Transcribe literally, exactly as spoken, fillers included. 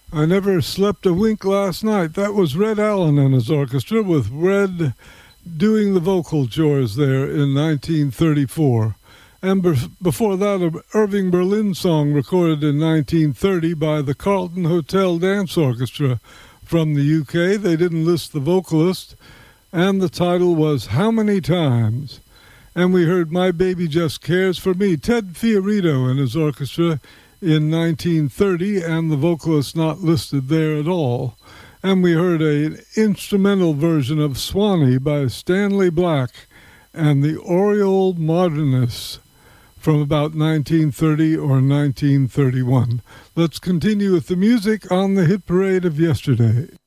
I Never Slept a Wink Last Night. That was Red Allen and his orchestra, with Red doing the vocal chores there in nineteen thirty-four. And be- before that, an Irving Berlin song recorded in nineteen thirty by the Carlton Hotel Dance Orchestra from the U K. They didn't list the vocalist, and the title was How Many Times? And we heard My Baby Just Cares for Me, Ted Fiorito and his orchestra in nineteen thirty, and the vocalist not listed there at all. And we heard an instrumental version of Swanee by Stanley Black and the Oriole Modernists from about nineteen thirty or nineteen thirty-one. Let's continue with the music on the hit parade of yesterday.